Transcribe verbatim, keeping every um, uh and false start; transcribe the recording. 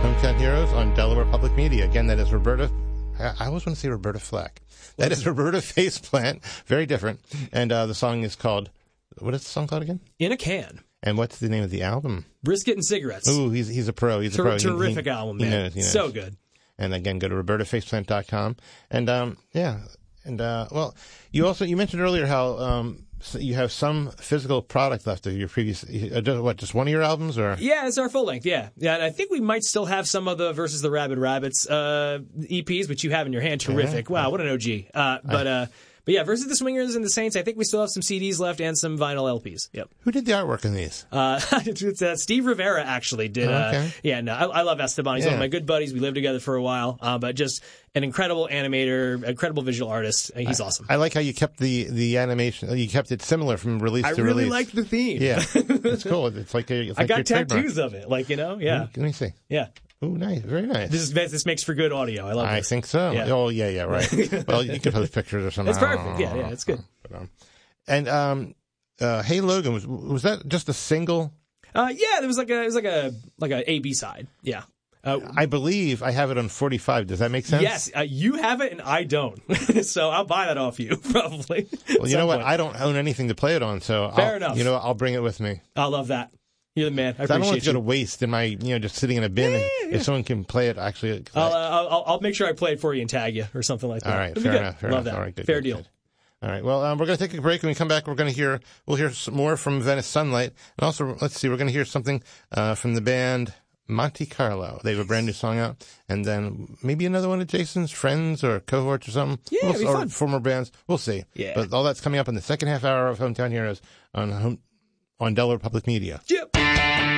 Hometown Heroes on Delaware Public Media. Again, that is Roberta. I always want to say Roberta Flack. That is Roberta Faceplant. Very different. And uh, the song is called, what is the song called again? In a Can. And what's the name of the album? Brisket and Cigarettes. Ooh, he's he's a pro. He's a Ter- pro. Terrific he, he, album, he man. knows, he knows. So good. And again, go to roberta faceplant dot com. And um, yeah, and uh, well, you also you mentioned earlier how um, so you have some physical product left of your previous. Uh, what, just one of your albums, or? Yeah, it's our full length. Yeah, yeah. And I think we might still have some of the Versus the Rabid Rabbits uh, E Ps, which you have in your hand. Terrific. Yeah. Wow, what an O G. Uh, but. Uh, But yeah, Versus the Swingers and the Saints, I think we still have some C Ds left and some vinyl L Ps. Yep. Who did the artwork on these? Uh, it's, uh, Steve Rivera actually did. Uh, okay. Yeah, no, I, I love Esteban. He's yeah. one of my good buddies. We lived together for a while, uh, but just an incredible animator, incredible visual artist. He's I, awesome. I like how you kept the, the animation, you kept it similar from release I to really release. like the theme. Yeah, it's cool. It's like, a, it's like I got your tattoos trademark. of it, like, you know, yeah. Let me see. Yeah. Oh, nice. Very nice. This is this makes for good audio. I love I this. think so. Yeah. Oh, yeah, yeah, right. Well, you can post pictures or something. It's perfect. Yeah, yeah, it's good. But, um, and um, uh, Hey Logan, was was that just a single? Uh, yeah, there was like a it was like a like a A B side. Yeah. Uh, I believe I have it on forty-five. Does that make sense? Yes, uh, you have it and I don't. So I'll buy that off you, probably. Well, you know what? Point. I don't own anything to play it on, so fair I'll, enough. You know, I'll bring it with me. I love that. You're the man. I appreciate I don't want it to you. go to waste in my, you know, just sitting in a bin. Yeah, and yeah. If someone can play it, actually. I'll, I, uh, I'll I'll make sure I play it for you and tag you or something like that. All right, It'll fair be good. enough. Fair love enough. that. All right, good, fair good, deal. Good. All right. Well, um, we're going to take a break. When we come back, we're going to hear we'll hear some more from Venice Sunlight, and also let's see, we're going to hear something uh, from the band Monte Carlo. They have a brand new song out, and then maybe another one of Jason's friends or cohorts or something. Yeah, we'll, it'd be or fun. former bands. We'll see. Yeah. But all that's coming up in the second half hour of Hometown Heroes on home, on Delaware Public Media. Yep.